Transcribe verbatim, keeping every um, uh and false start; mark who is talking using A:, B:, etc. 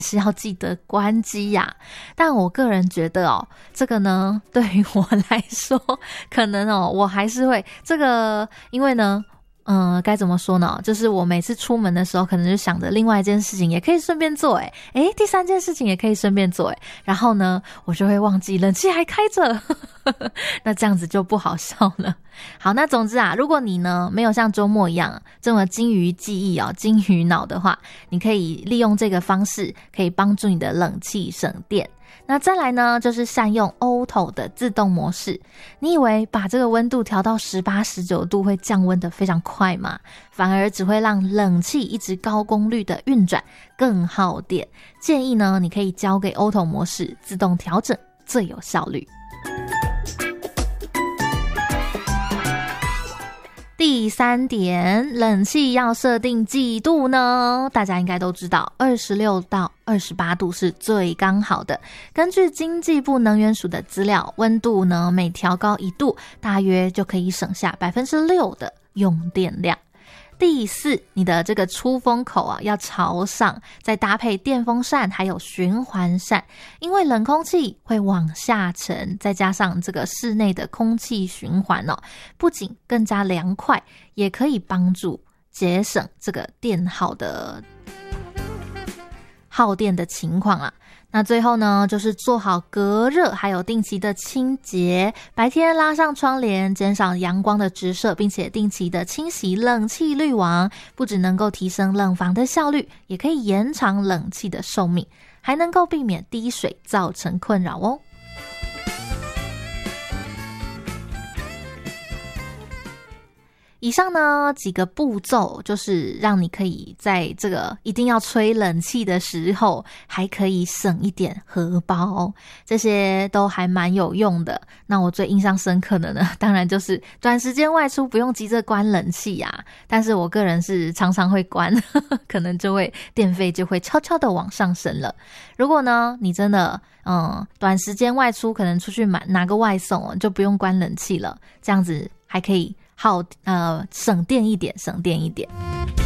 A: 是要记得关机呀、啊。但我个人觉得哦，这个呢对于我来说，可能哦我还是会这个，因为呢嗯，该怎么说呢？就是我每次出门的时候，可能就想着另外一件事情也可以顺便做，诶诶，第三件事情也可以顺便做，诶然后呢，我就会忘记冷气还开着，那这样子就不好笑了。好，那总之啊，如果你呢没有像周末一样这么精于记忆哦，精于脑的话，你可以利用这个方式，可以帮助你的冷气省电。那再来呢，就是善用 Auto 的自动模式。你以为把这个温度调到十八、十九度会降温的非常快吗？反而只会让冷气一直高功率的运转更耗电。建议呢，你可以交给 Auto 模式自动调整，最有效率。第三点，冷气要设定几度呢？大家应该都知道，二十六到二十八度是最刚好的。根据经济部能源署的资料，温度呢每调高一度，大约就可以省下百分之六的用电量。第四，你的这个出风口啊要朝上，再搭配电风扇还有循环扇，因为冷空气会往下沉，再加上这个室内的空气循环哦，不仅更加凉快，也可以帮助节省这个电耗的耗电的情况啊。那最后呢，就是做好隔热还有定期的清洁，白天拉上窗帘，减少阳光的直射，并且定期的清洗冷气滤网，不只能够提升冷房的效率，也可以延长冷气的寿命，还能够避免滴水造成困扰哦。以上呢几个步骤，就是让你可以在这个一定要吹冷气的时候，还可以省一点荷包，这些都还蛮有用的。那我最印象深刻的呢，当然就是短时间外出不用急着关冷气啊，但是我个人是常常会关，呵呵可能就会电费就会悄悄的往上升了。如果呢你真的嗯短时间外出，可能出去买拿个外送就不用关冷气了，这样子还可以好呃省电一点，省电一点。